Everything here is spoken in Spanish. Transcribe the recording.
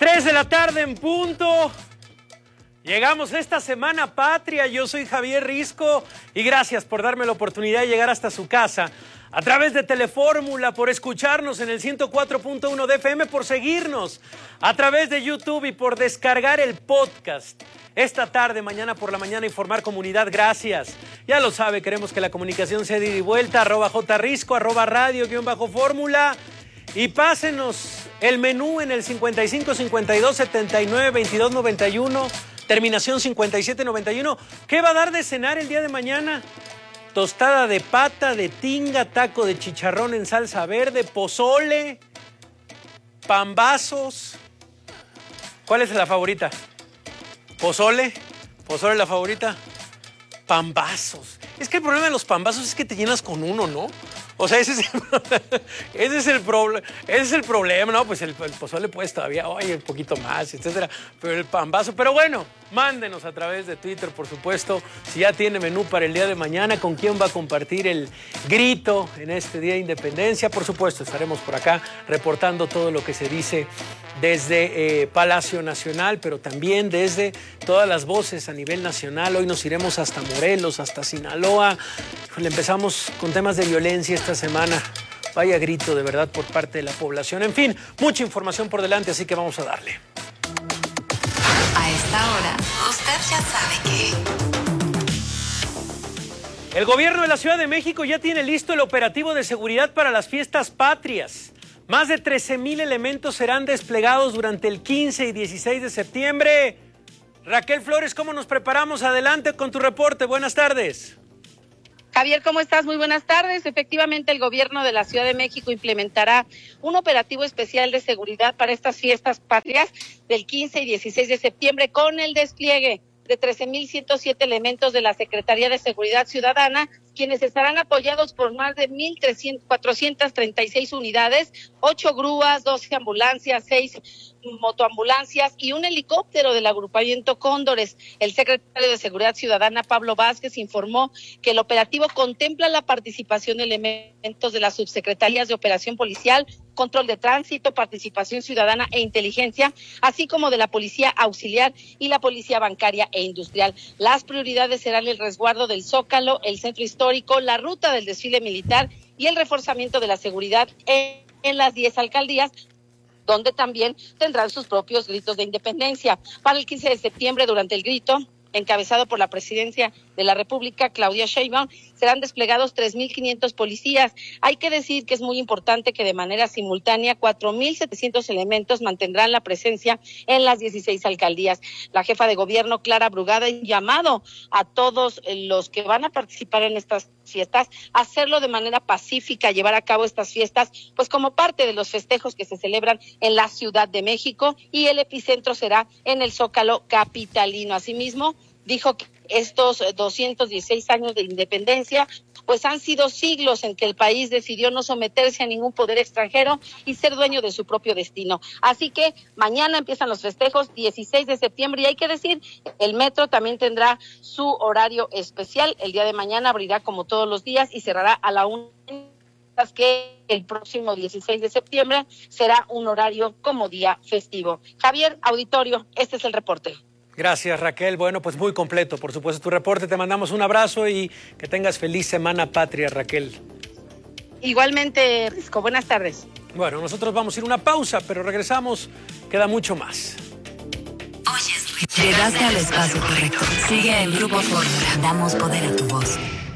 3 de la tarde en punto. Llegamos a esta semana patria. Yo soy Javier Risco y gracias por darme la oportunidad de llegar hasta su casa a través de Telefórmula, por escucharnos en el 104.1 de FM, por seguirnos a través de YouTube y por descargar el podcast. Esta tarde, mañana por la mañana, y formar comunidad. Gracias. Ya lo sabe, queremos que la comunicación sea de ida y vuelta. @jrisco, @radio_fórmula. Y pásenos el menú en el 55 52 79 22 91, terminación 57 91. ¿Qué va a dar de cenar el día de mañana? Tostada de pata, de tinga, taco de chicharrón en salsa verde, pozole, pambazos. ¿Cuál es la favorita? ¿Pozole? ¿Pozole la favorita? Pambazos. Es que el problema de los pambazos es que te llenas con uno, ¿no? O sea, ese es el problema, ¿no? Pues el pozole pues todavía, oye, un poquito más, etcétera. Pero el pambazo, pero bueno, mándenos a través de Twitter, por supuesto, si ya tiene menú para el día de mañana, con quién va a compartir el grito en este Día de Independencia. Por supuesto, estaremos por acá reportando todo lo que se dice desde Palacio Nacional, pero también desde todas las voces a nivel nacional. Hoy nos iremos hasta Morelos, hasta Sinaloa. Le empezamos con temas de violencia esta semana. Vaya grito de verdad por parte de la población. En fin, mucha información por delante, así que vamos a darle. A esta hora, usted ya sabe que... El gobierno de la Ciudad de México ya tiene listo el operativo de seguridad para las fiestas patrias. Más de 13,000 elementos serán desplegados durante el 15 y 16 de septiembre. Raquel Flores, ¿cómo nos preparamos? Adelante con tu reporte. Buenas tardes. Javier, ¿cómo estás? Muy buenas tardes. Efectivamente, el gobierno de la Ciudad de México implementará un operativo especial de seguridad para estas fiestas patrias del 15 y 16 de septiembre con el despliegue de 13,107 elementos de la Secretaría de Seguridad Ciudadana, quienes estarán apoyados por más de 1,436 unidades, 8 grúas, 12 ambulancias, 6 motoambulancias y un helicóptero del agrupamiento Cóndores. El secretario de Seguridad Ciudadana, Pablo Vázquez, informó que el operativo contempla la participación de elementos de las subsecretarías de Operación Policial, Control de Tránsito, Participación Ciudadana e Inteligencia, así como de la Policía Auxiliar y la Policía Bancaria e Industrial. Las prioridades serán el resguardo del Zócalo, el Centro Histórico, la ruta del desfile militar y el reforzamiento de la seguridad en las 10 alcaldías, donde también tendrán sus propios gritos de independencia. Para el 15 de septiembre, durante el grito, encabezado por la Presidencia de la República, Claudia Sheinbaum, serán desplegados 3,500 policías. Hay que decir que es muy importante que de manera simultánea 4,700 elementos mantendrán la presencia en las 16 alcaldías. La jefa de gobierno, Clara Brugada, ha llamado a todos los que van a participar en estas fiestas a hacerlo de manera pacífica, llevar a cabo estas fiestas pues como parte de los festejos que se celebran en la Ciudad de México, y el epicentro será en el Zócalo capitalino. Asimismo, dijo que estos 216 años de independencia pues han sido siglos en que el país decidió no someterse a ningún poder extranjero y ser dueño de su propio destino. Así que mañana empiezan los festejos, 16 de septiembre, y hay que decir, el metro también tendrá su horario especial. El día de mañana abrirá como todos los días y cerrará a la 1, que el próximo 16 de septiembre será un horario como día festivo. Javier, auditorio, este es el reporte. Gracias, Raquel. Bueno, pues muy completo, por supuesto, tu reporte. Te mandamos un abrazo y que tengas feliz Semana Patria, Raquel. Igualmente, Risco. Buenas tardes. Bueno, nosotros vamos a ir a una pausa, pero regresamos. Queda mucho más. Llegaste al espacio correcto. Sigue el Grupo Fórmula. Damos poder a tu voz.